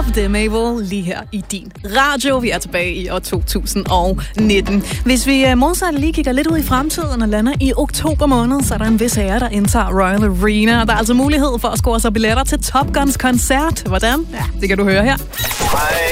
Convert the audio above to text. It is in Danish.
det er Mabel lige her i din radio. Vi er tilbage i år 2019. Hvis vi modsat lige kigger lidt ud i fremtiden og lander i oktober måned, så er der en vis ære, der indtager Royal Arena. Der er altså mulighed for at score sig billetter til Top Guns koncert. Hvordan? Ja, det kan du høre her.